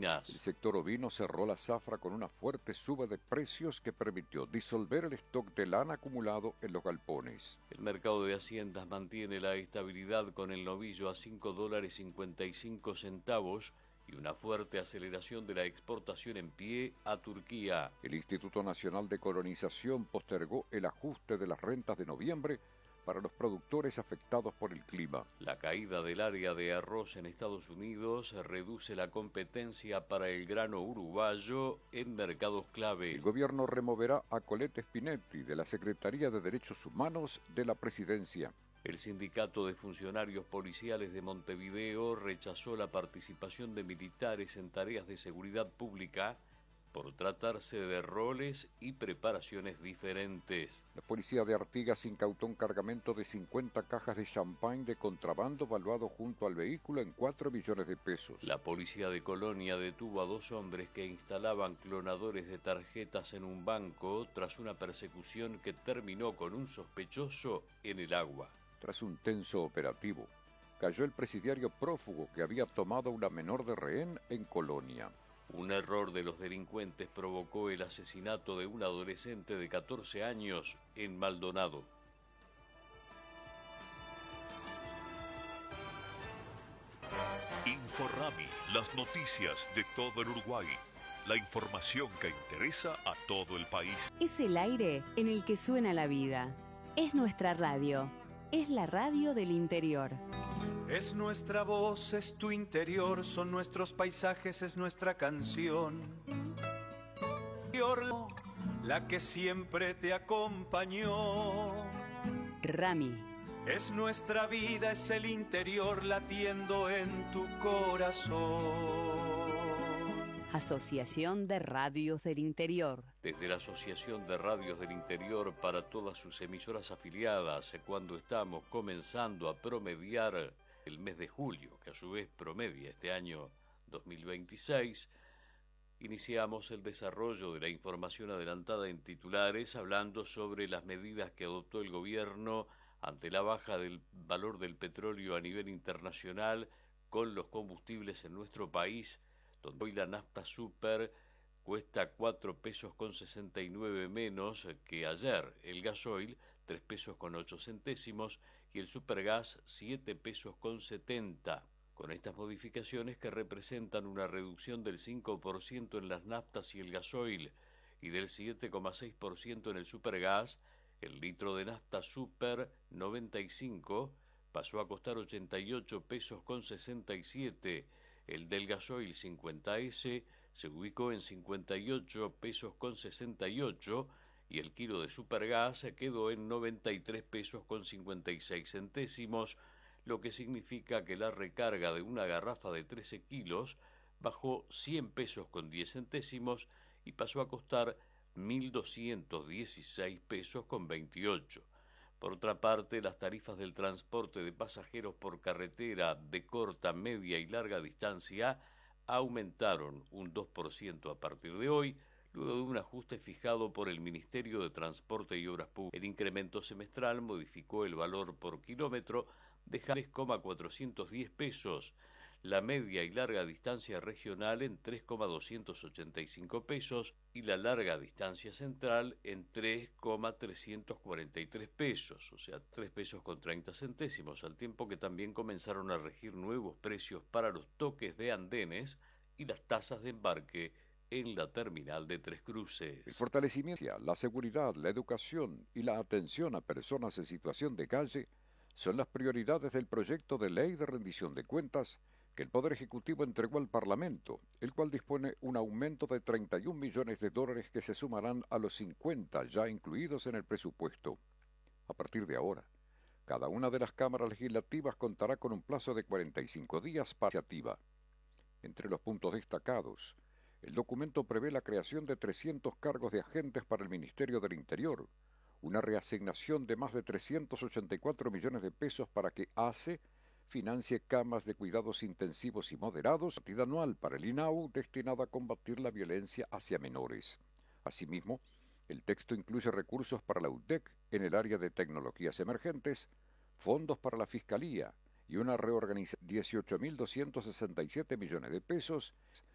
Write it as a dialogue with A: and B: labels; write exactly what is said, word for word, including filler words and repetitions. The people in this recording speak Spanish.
A: gallinas.
B: El sector ovino cerró la zafra con una fuerte suba de precios que permitió disolver el stock de lana acumulado en los galpones.
A: El mercado de haciendas mantiene la estabilidad con el novillo a cinco dólares cincuenta y cinco centavos y una fuerte aceleración de la exportación en pie a Turquía.
B: El Instituto Nacional de Colonización postergó el ajuste de las rentas de noviembre para los productores afectados por el clima.
A: La caída del área de arroz en Estados Unidos reduce la competencia para el grano uruguayo en mercados clave.
B: El gobierno removerá a Colette Spinetti de la Secretaría de Derechos Humanos de la Presidencia.
A: El Sindicato de Funcionarios Policiales de Montevideo rechazó la participación de militares en tareas de seguridad pública por tratarse de roles y preparaciones diferentes.
B: La policía de Artigas incautó un cargamento de cincuenta cajas de champán de contrabando valuado junto al vehículo en cuatro millones de pesos.
A: La policía de Colonia detuvo a dos hombres que instalaban clonadores de tarjetas en un banco tras una persecución que terminó con un sospechoso en el agua.
B: Tras un tenso operativo, cayó el presidiario prófugo que había tomado una menor de rehén en Colonia.
A: Un error de los delincuentes provocó el asesinato de un adolescente de catorce años en Maldonado.
C: Inforrami, las noticias de todo el Uruguay. La información que interesa a todo el país.
D: Es el aire en el que suena la vida. Es nuestra radio. Es la radio del interior.
E: Es nuestra voz, es tu interior, son nuestros paisajes, es nuestra canción. La que siempre te acompañó.
D: Rami.
E: Es nuestra vida, es el interior latiendo en tu corazón.
D: Asociación de Radios del Interior.
A: Desde la Asociación de Radios del Interior para todas sus emisoras afiliadas, cuando estamos comenzando a promediar el mes de julio, que a su vez promedia este año dos mil veintiséis, iniciamos el desarrollo de la información adelantada en titulares, hablando sobre las medidas que adoptó el gobierno ante la baja del valor del petróleo a nivel internacional con los combustibles en nuestro país, donde hoy la nafta super cuesta cuatro pesos con sesenta y nueve menos que ayer, el gasoil tres pesos con ocho centésimos y el supergas siete pesos con setenta. Con estas modificaciones, que representan una reducción del cinco por ciento en las naftas y el gasoil y del siete coma seis por ciento en el supergas, el litro de nafta super noventa y cinco pasó a costar ochenta y ocho pesos con sesenta y siete. El del gasoil cincuenta ese se ubicó en cincuenta y ocho pesos con sesenta y ocho y el kilo de supergas quedó en noventa y tres pesos con cincuenta y seis centésimos, lo que significa que la recarga de una garrafa de trece kilos bajó cien pesos con diez centésimos y pasó a costar mil doscientos dieciséis pesos con veintiocho. Por otra parte, las tarifas del transporte de pasajeros por carretera de corta, media y larga distancia aumentaron un dos por ciento a partir de hoy, luego de un ajuste fijado por el Ministerio de Transporte y Obras Públicas. El incremento semestral modificó el valor por kilómetro de tres coma cuatrocientos diez pesos, la media y larga distancia regional en tres coma doscientos ochenta y cinco pesos y la larga distancia central en tres coma trescientos cuarenta y tres pesos, o sea, tres pesos con treinta centésimos, al tiempo que también comenzaron a regir nuevos precios para los toques de andenes y las tasas de embarque en la terminal de Tres Cruces.
B: El fortalecimiento, la seguridad, la educación y la atención a personas en situación de calle son las prioridades del proyecto de ley de rendición de cuentas que el Poder Ejecutivo entregó al Parlamento, el cual dispone un aumento de treinta y un millones de dólares que se sumarán a los cincuenta ya incluidos en el presupuesto. A partir de ahora, cada una de las cámaras legislativas contará con un plazo de cuarenta y cinco días para iniciativa. Entre los puntos destacados, el documento prevé la creación de trescientos cargos de agentes para el Ministerio del Interior, una reasignación de más de trescientos ochenta y cuatro millones de pesos para que ACE financie camas de cuidados intensivos y moderados, partida anual para el I N A U destinada a combatir la violencia hacia menores. Asimismo, el texto incluye recursos para la U T E C en el área de tecnologías emergentes, fondos para la Fiscalía y una reorganización de dieciocho mil doscientos sesenta y siete millones de pesos